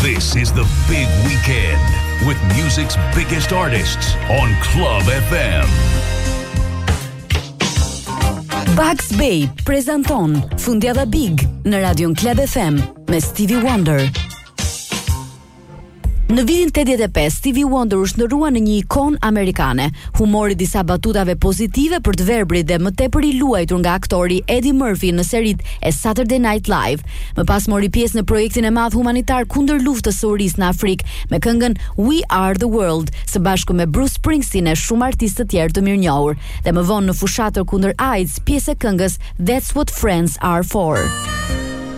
This is the big weekend with music's biggest artists on Club FM. Bugs Bay prezanton Fundjava Big në Radion Club FM me Stevie Wonder. Në vitin 85, Stevie Wonder u shndërrua në një ikon amerikane. Humori disa batutave pozitive për të verbrit dhe më tepër i luajtur nga aktori Eddie Murphy në serit e Saturday Night Live. Më pas mori pjesë në projektin e madh humanitar kundër luftës së urisë në Afrikë me këngën We Are the World, së bashku me Bruce Springsteen e shumë artistë të tjerë të mirënjohur. Dhe më vonë në fushatër kundër AIDS, pjesë e këngës That's What Friends Are For.